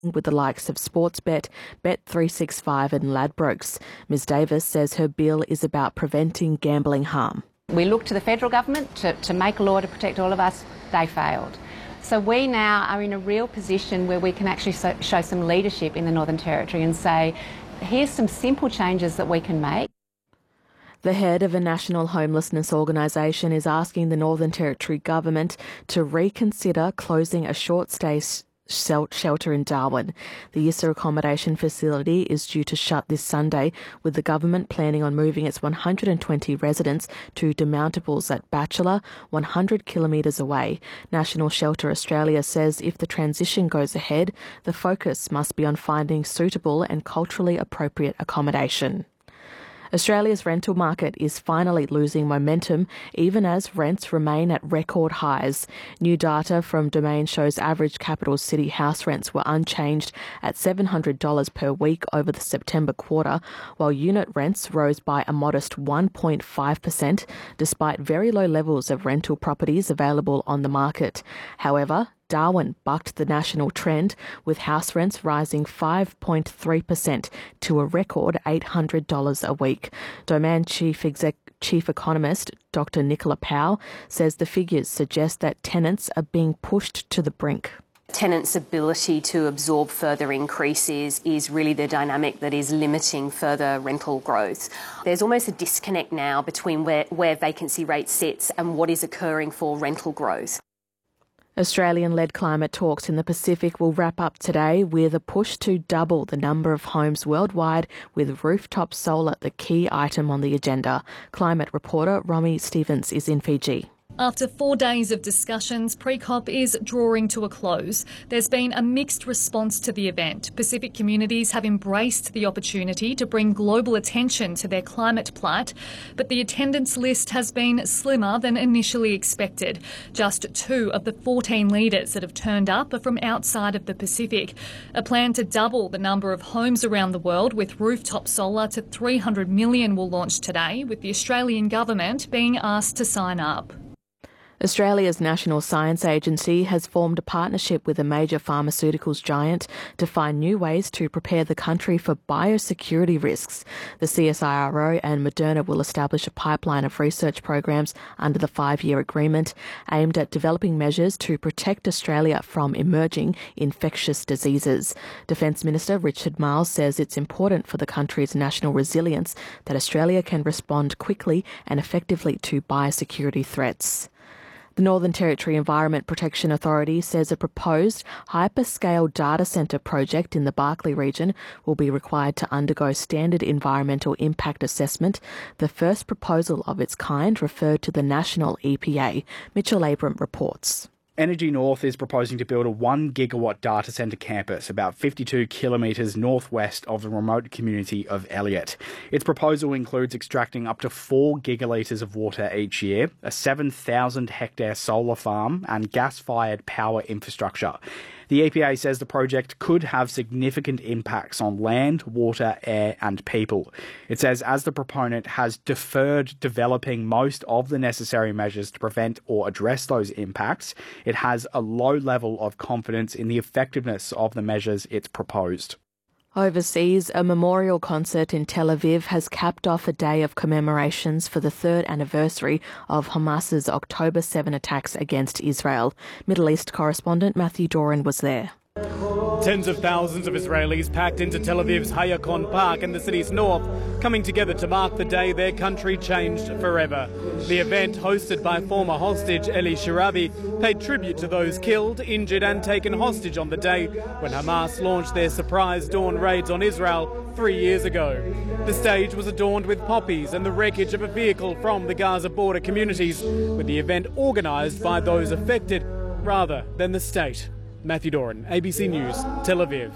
with the likes of Sportsbet, Bet365 and Ladbrokes. Ms Davis says her bill is about preventing gambling harm. We look to the federal government to make a law to protect all of us. They failed. So we now are in a real position where we can actually show some leadership in the Northern Territory and say, here's some simple changes that we can make. The head of a national homelessness organisation is asking the Northern Territory government to reconsider closing a short-stay shelter in Darwin. The Yissa accommodation facility is due to shut this Sunday, with the government planning on moving its 120 residents to demountables at Batchelor, 100 kilometres away. National Shelter Australia says if the transition goes ahead, the focus must be on finding suitable and culturally appropriate accommodation. Australia's rental market is finally losing momentum, even as rents remain at record highs. New data from Domain shows average capital city house rents were unchanged at $700 per week over the September quarter, while unit rents rose by a modest 1.5%, despite very low levels of rental properties available on the market. However, Darwin bucked the national trend, with house rents rising 5.3% to a record $800 a week. Domain Chief Economist Dr. Nicola Powell says the figures suggest that tenants are being pushed to the brink. Tenants' ability to absorb further increases is really the dynamic that is limiting further rental growth. There's almost a disconnect now between where vacancy rate sits and what is occurring for rental growth. Australian-led climate talks in the Pacific will wrap up today with a push to double the number of homes worldwide, with rooftop solar the key item on the agenda. Climate reporter Romy Stevens is in Fiji. After 4 days of discussions, pre-COP is drawing to a close. There's been a mixed response to the event. Pacific communities have embraced the opportunity to bring global attention to their climate plight, but the attendance list has been slimmer than initially expected. Just 2 of the 14 leaders that have turned up are from outside of the Pacific. A plan to double the number of homes around the world with rooftop solar to 300 million will launch today, with the Australian government being asked to sign up. Australia's National Science Agency has formed a partnership with a major pharmaceuticals giant to find new ways to prepare the country for biosecurity risks. The CSIRO and Moderna will establish a pipeline of research programs under the 5-year agreement aimed at developing measures to protect Australia from emerging infectious diseases. Defence Minister Richard Marles says it's important for the country's national resilience that Australia can respond quickly and effectively to biosecurity threats. The Northern Territory Environment Protection Authority says a proposed hyperscale data centre project in the Barkly region will be required to undergo standard environmental impact assessment, the first proposal of its kind referred to the national EPA. Mitchell Abram reports. Energy North is proposing to build a 1 gigawatt data centre campus about 52 kilometres northwest of the remote community of Elliott. Its proposal includes extracting up to 4 gigalitres of water each year, a 7,000 hectare solar farm and gas-fired power infrastructure. The EPA says the project could have significant impacts on land, water, air and people. It says as the proponent has deferred developing most of the necessary measures to prevent or address those impacts, it has a low level of confidence in the effectiveness of the measures it's proposed. Overseas, a memorial concert in Tel Aviv has capped off a day of commemorations for the 3rd anniversary of Hamas's October 7 attacks against Israel. Middle East correspondent Matthew Doran was there. Tens of thousands of Israelis packed into Tel Aviv's Hayakon Park in the city's north, coming together to mark the day their country changed forever. The event, hosted by former hostage Eli Shirabi, paid tribute to those killed, injured and taken hostage on the day when Hamas launched their surprise dawn raids on Israel 3 years ago. The stage was adorned with poppies and the wreckage of a vehicle from the Gaza border communities, with the event organised by those affected rather than the state. Matthew Doran, ABC News, Tel Aviv.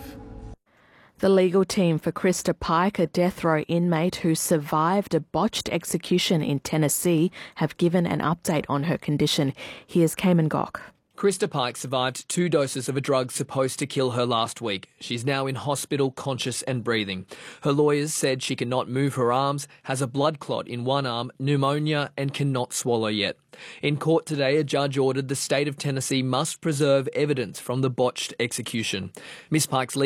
The legal team for Krista Pike, a death row inmate who survived a botched execution in Tennessee, have given an update on her condition. Here's Cayman Gok. Krista Pike survived 2 doses of a drug supposed to kill her last week. She's now in hospital, conscious and breathing. Her lawyers said she cannot move her arms, has a blood clot in one arm, pneumonia and cannot swallow yet. In court today, a judge ordered the state of Tennessee must preserve evidence from the botched execution. Miss Pike's